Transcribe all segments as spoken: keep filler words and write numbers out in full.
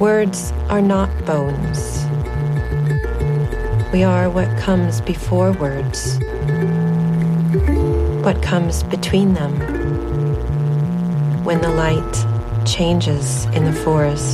Words are not bones. We are what comes before words, what comes between them. When the light changes in the forest.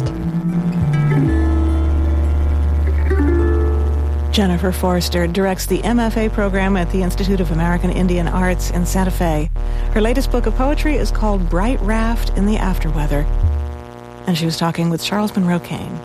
Jennifer Forster directs the M F A program at the Institute of American Indian Arts in Santa Fe. Her latest book of poetry is called Bright Raft in the Afterweather. And she was talking with Charles Monroe Kane.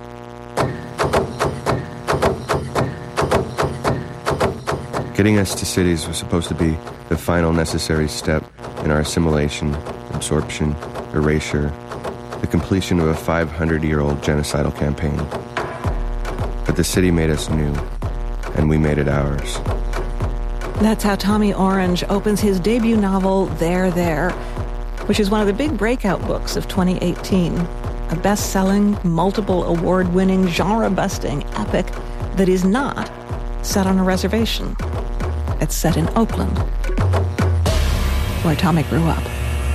Getting us to cities was supposed to be the final necessary step in our assimilation, absorption, erasure, the completion of a five hundred year old genocidal campaign. But the city made us new, and we made it ours. That's how Tommy Orange opens his debut novel, There, There, which is one of the big breakout books of twenty eighteen. A best-selling, multiple award-winning, genre-busting epic that is not set on a reservation. It's set in Oakland, where Tommy grew up.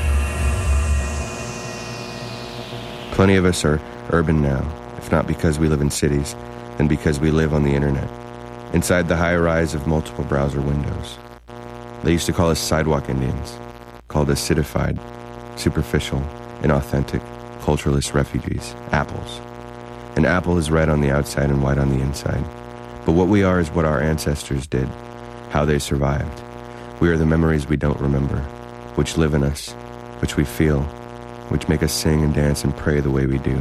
Plenty of us are urban now, if not because we live in cities, then because we live on the internet, inside the high-rise of multiple browser windows. They used to call us sidewalk Indians, called us citified, superficial, inauthentic, culturalist refugees, apples. An apple is red on the outside and white on the inside. But what we are is what our ancestors did, how they survived. We are the memories we don't remember, which live in us, which we feel, which make us sing and dance and pray the way we do.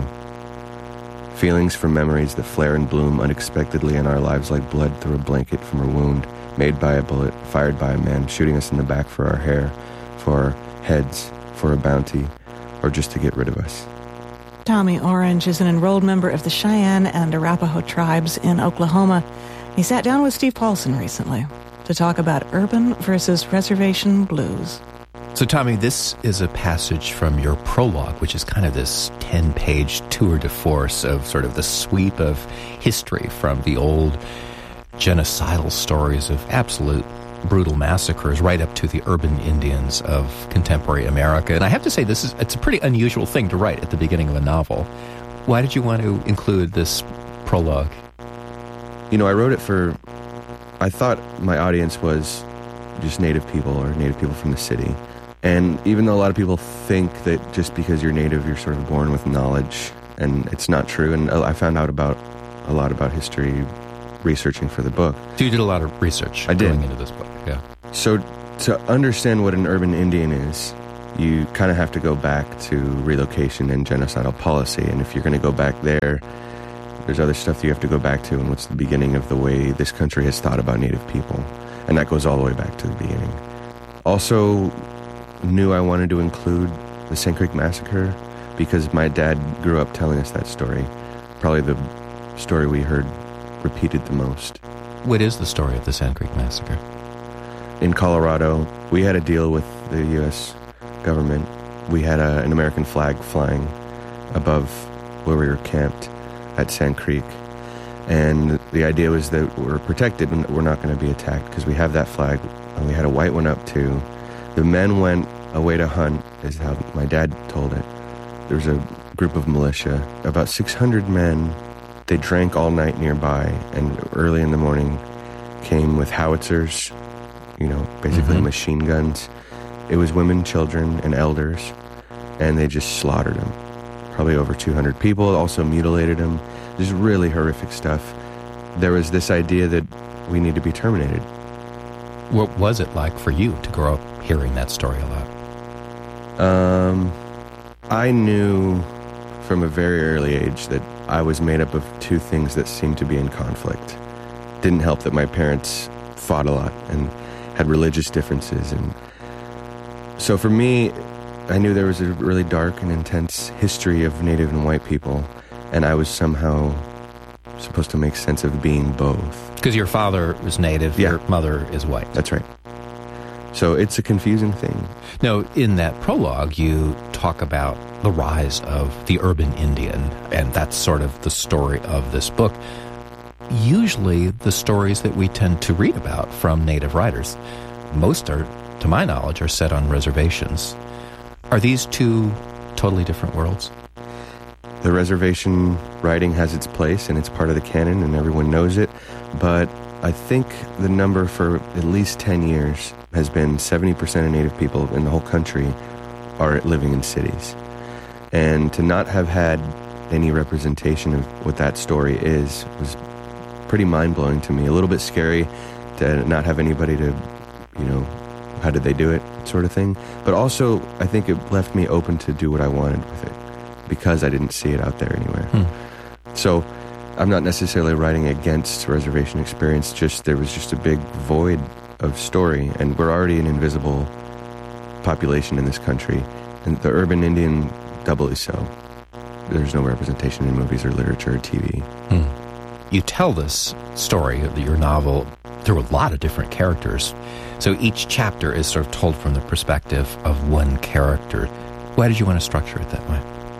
Feelings from memories that flare and bloom unexpectedly in our lives like blood through a blanket from a wound made by a bullet, fired by a man, shooting us in the back for our hair, for our heads, for a bounty, or just to get rid of us. Tommy Orange is an enrolled member of the Cheyenne and Arapaho tribes in Oklahoma. He sat down with Steve Paulson recently to talk about urban versus reservation blues. So, Tommy, this is a passage from your prologue, which is kind of this ten-page tour de force of sort of the sweep of history from the old genocidal stories of absolute brutal massacres right up to the urban Indians of contemporary America. And I have to say, this is it's a pretty unusual thing to write at the beginning of a novel. Why did you want to include this prologue? You know, I wrote it for... I thought my audience was just native people or native people from the city. And even though a lot of people think that just because you're native, you're sort of born with knowledge, and it's not true. And I found out about a lot about history researching for the book. So you did a lot of research I did. going into this book, yeah. So to understand what an urban Indian is, you kind of have to go back to relocation and genocidal policy. And if you're going to go back there, there's other stuff that you have to go back to, and what's the beginning of the way this country has thought about Native people. And that goes all the way back to the beginning. Also knew I wanted to include the Sand Creek Massacre because my dad grew up telling us that story. Probably the story we heard repeated the most. What is the story of the Sand Creek Massacre? In Colorado, we had a deal with the U S government. We had a, an American flag flying above where we were camped at Sand Creek. And the idea was that we're protected and we're not going to be attacked because we have that flag. And we had a white one up too. The men went away to hunt, is how my dad told it. There was a group of militia, about six hundred men. They drank all night nearby, and early in the morning came with howitzers, you know, basically mm-hmm. machine guns. It was women, children, and elders, and they just slaughtered them. Probably over two hundred people, also mutilated them. Just really horrific stuff. There was this idea that we need to be terminated. What was it like for you to grow up hearing that story a lot? Um, I knew from a very early age that I was made up of two things that seemed to be in conflict. Didn't help that my parents fought a lot and had religious differences. And so for me, I knew there was a really dark and intense history of Native and white people, and I was somehow supposed to make sense of being both. Because your father is Native, yeah. Your mother is white. That's right. So it's a confusing thing. No, in that prologue, you talk about the rise of the urban Indian, and that's sort of the story of this book. Usually, the stories that we tend to read about from Native writers, most are, to my knowledge, are set on reservations. Are these two totally different worlds? The reservation writing has its place, and it's part of the canon, and everyone knows it. But I think the number for at least ten years has been seventy percent of Native people in the whole country are living in cities. And to not have had any representation of what that story is was pretty mind-blowing to me. A little bit scary to not have anybody to, you know, how did they do it sort of thing. But also, I think it left me open to do what I wanted with it because I didn't see it out there anywhere. Hmm. So I'm not necessarily writing against reservation experience, just there was just a big void of story, and we're already an invisible population in this country, and the urban Indian doubly so. There's no representation in movies or literature or T V. Hmm. You tell this story of your novel through a lot of different characters. So each chapter is sort of told from the perspective of one character. Why did you want to structure it that way?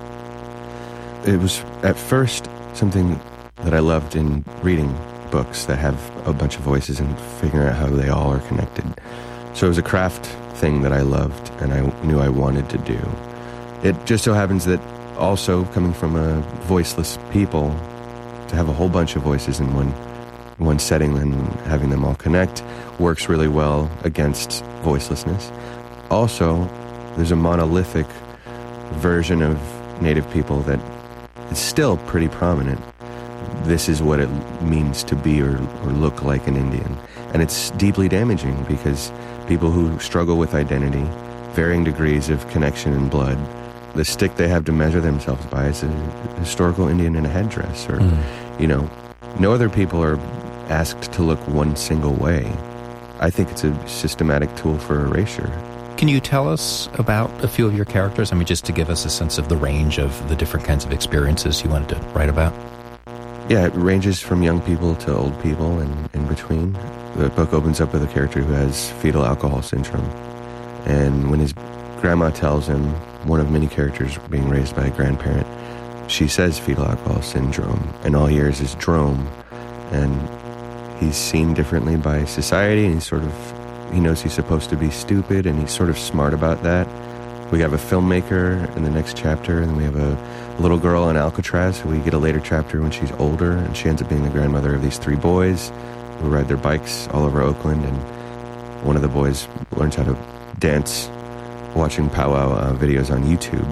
It was, at first, something that I loved in reading books that have a bunch of voices and figuring out how they all are connected. So it was a craft thing that I loved and I knew I wanted to do. It just so happens that also coming from a voiceless people, to have a whole bunch of voices in one one setting and having them all connect works really well against voicelessness. Also, there's a monolithic version of Native people that is still pretty prominent. This is what it means to be or, or look like an Indian. And it's deeply damaging because people who struggle with identity, varying degrees of connection and blood, the stick they have to measure themselves by is a historical Indian in a headdress. Or, mm. you know, no other people are asked to look one single way. I think it's a systematic tool for erasure. Can you tell us about a few of your characters? I mean, just to give us a sense of the range of the different kinds of experiences you wanted to write about. Yeah, it ranges from young people to old people and in between. The book opens up with a character who has fetal alcohol syndrome. And when his grandma tells him, one of many characters being raised by a grandparent, she says fetal alcohol syndrome, and all he hears is drome. And he's seen differently by society, and he's sort of, he knows he's supposed to be stupid, and he's sort of smart about that. We have a filmmaker in the next chapter, and we have a little girl in Alcatraz who we get a later chapter when she's older, and she ends up being the grandmother of these three boys who ride their bikes all over Oakland, and one of the boys learns how to dance watching powwow uh, videos on YouTube.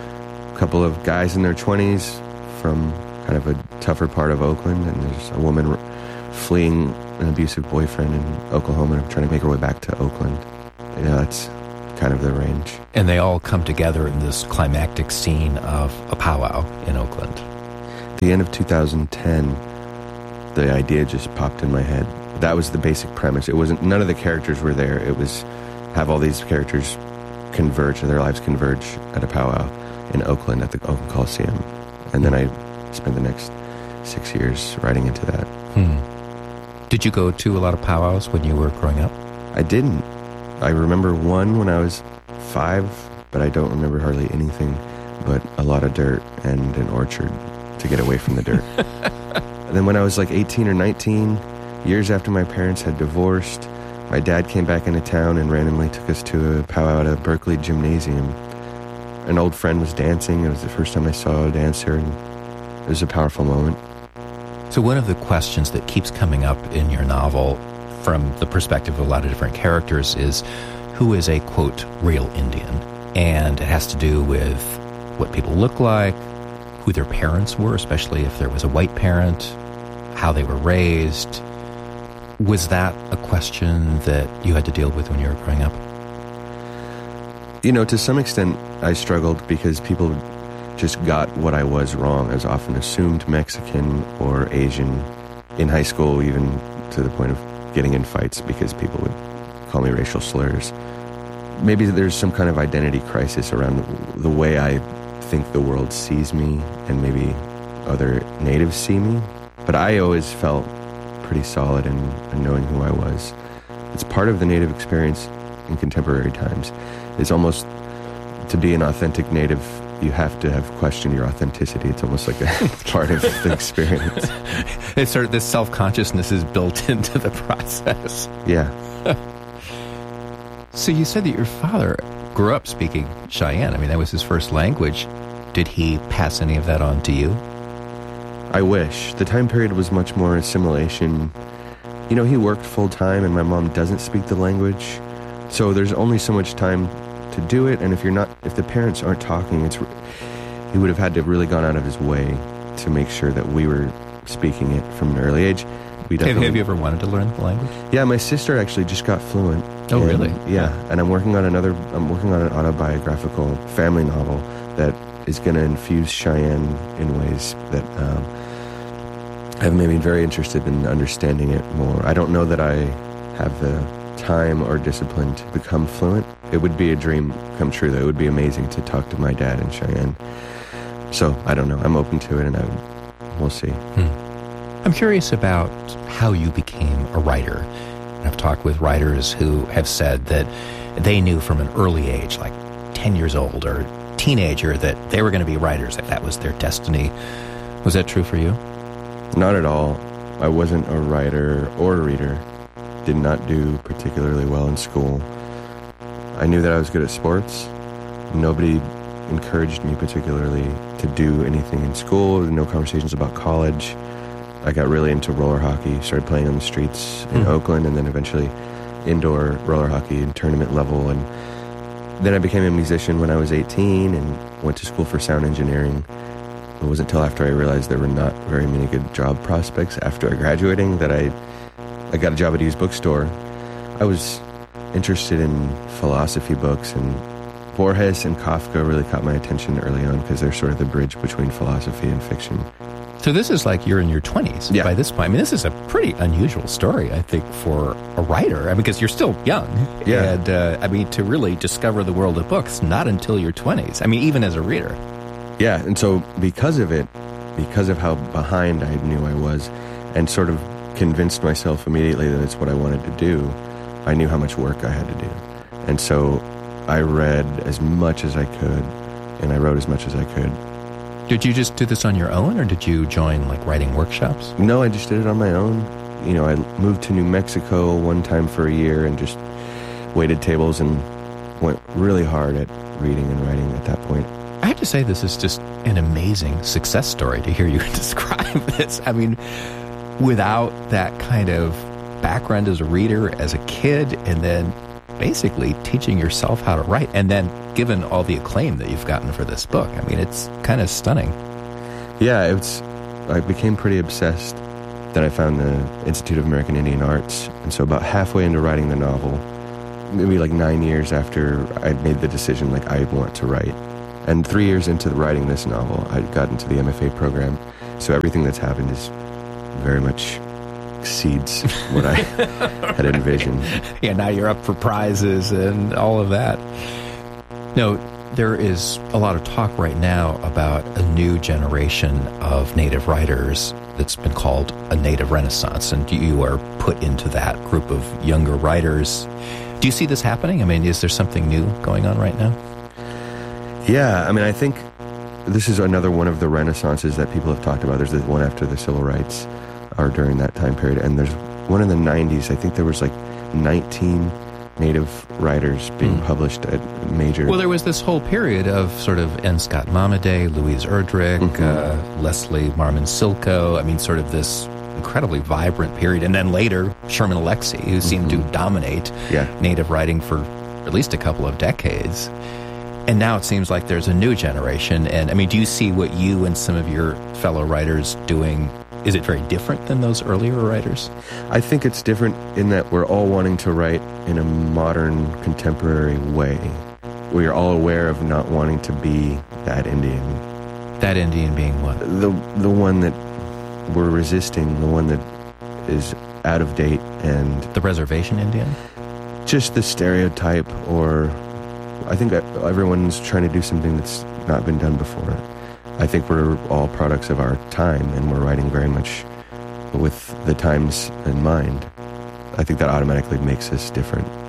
A couple of guys in their twenties from kind of a tougher part of Oakland, and there's a woman fleeing an abusive boyfriend in Oklahoma and trying to make her way back to Oakland. Yeah, that's kind of the range. And they all come together in this climactic scene of a powwow in Oakland. At the end of two thousand ten, the idea just popped in my head. That was the basic premise. It wasn't, none of the characters were there. It was have all these characters converge, or their lives converge at a powwow in Oakland at the Oakland Coliseum. And then I spent the next six years writing into that. Hmm. Did you go to a lot of powwows when you were growing up? I didn't. I remember one when I was five, but I don't remember hardly anything but a lot of dirt and an orchard to get away from the dirt. And then when I was like eighteen or nineteen, years after my parents had divorced, my dad came back into town and randomly took us to a powwow at a Berkeley gymnasium. An old friend was dancing. It was the first time I saw a dancer, and it was a powerful moment. So one of the questions that keeps coming up in your novel from the perspective of a lot of different characters is, who is a, quote, real Indian? And it has to do with what people look like, who their parents were, especially if there was a white parent, how they were raised. Was that a question that you had to deal with when you were growing up? You know, to some extent, I struggled because people just got what I was wrong. I was often assumed Mexican or Asian in high school, even to the point of getting in fights because people would call me racial slurs. Maybe there's some kind of identity crisis around the, the way I think the world sees me, and maybe other natives see me. But I always felt pretty solid in, in knowing who I was. It's part of the native experience in contemporary times. It's almost, to be an authentic native, you have to have questioned your authenticity. It's almost like a part of the experience. It's sort of this self-consciousness is built into the process. Yeah. So you said that your father grew up speaking Cheyenne. I mean, that was his first language. Did he pass any of that on to you? I wish. The time period was much more assimilation. You know, he worked full-time, and my mom doesn't speak the language, so there's only so much time to do it, and if you're not, if the parents aren't talking, it's he would have had to have really gone out of his way to make sure that we were speaking it from an early age. We definitely, have you ever wanted to learn the language? Yeah, my sister actually just got fluent. Oh, and, really? Yeah, and I'm working on another, I'm working on an autobiographical family novel that is going to infuse Cheyenne in ways that um, have made me very interested in understanding it more. I don't know that I have the time or discipline to become fluent. It would be a dream come true, though. It would be amazing to talk to my dad in Cheyenne. So, I don't know. I'm open to it, and I, we'll see. Hmm. I'm curious about how you became a writer. I've talked with writers who have said that they knew from an early age, like ten years old or teenager, that they were going to be writers, that that was their destiny. Was that true for you? Not at all. I wasn't a writer or a reader. Did not do particularly well in school. I knew that I was good at sports. Nobody encouraged me particularly to do anything in school. No conversations about college. I got really into roller hockey, started playing on the streets in mm. Oakland, and then eventually indoor roller hockey and tournament level. And then I became a musician when I was eighteen and went to school for sound engineering. It wasn't until after I realized there were not very many good job prospects after graduating that I I got a job at a used bookstore. I was interested in philosophy books, and Borges and Kafka really caught my attention early on because they're sort of the bridge between philosophy and fiction. So this is like you're in your twenties yeah. by this point. I mean, this is a pretty unusual story, I think, for a writer. I mean, because you're still young. Yeah. And, uh, I mean, to really discover the world of books, not until your twenties. I mean, even as a reader. Yeah, and so because of it, because of how behind I knew I was, and sort of convinced myself immediately that it's what I wanted to do, I knew how much work I had to do. And so I read as much as I could, and I wrote as much as I could. Did you just do this on your own, or did you join, like, writing workshops? No, I just did it on my own. You know, I moved to New Mexico one time for a year and just waited tables and went really hard at reading and writing at that point. I have to say, this is just an amazing success story to hear you describe this. I mean, without that kind of background as a reader, as a kid, and then basically teaching yourself how to write, and then given all the acclaim that you've gotten for this book. I mean, it's kind of stunning. Yeah, it's. I became pretty obsessed. Then I found the Institute of American Indian Arts, and so about halfway into writing the novel, maybe like nine years after I'd made the decision, like, I want to write. And three years into writing this novel, I got into the M F A program. So everything that's happened is very much exceeds what I had envisioned. Yeah, now you're up for prizes and all of that. No, there is a lot of talk right now about a new generation of Native writers that's been called a Native Renaissance, and you are put into that group of younger writers. Do you see this happening? I mean, is there something new going on right now? Yeah, I mean, I think this is another one of the renaissances that people have talked about. There's the one after the civil rights, or during that time period, and there's one in the nineties. I think there was like nineteen Native writers being mm. published at major... Well, there was this whole period of sort of N. Scott Momaday, Louise Erdrich, mm-hmm. uh, Leslie Marmon Silko. I mean, sort of this incredibly vibrant period. And then later, Sherman Alexie, who mm-hmm. seemed to dominate yeah. Native writing for at least a couple of decades. And now it seems like there's a new generation. And I mean, do you see what you and some of your fellow writers doing? Is it very different than those earlier writers? I think it's different in that we're all wanting to write in a modern, contemporary way. We are all aware of not wanting to be that Indian. That Indian being what? The the one that we're resisting, the one that is out of date and... The reservation Indian? Just the stereotype, or... I think everyone's trying to do something that's not been done before. I think we're all products of our time, and we're writing very much with the times in mind. I think that automatically makes us different.